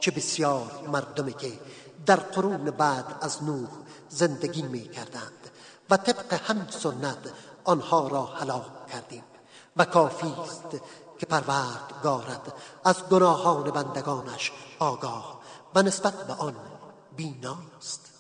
چه بسیار مردمی که در قرون بعد از نوح زندگی می کردند و طبق هم سنت آنها را هلاک کردیم و کافی است که پروردگارت از گناهان بندگانش آگاه و نسبت به آن بیناست.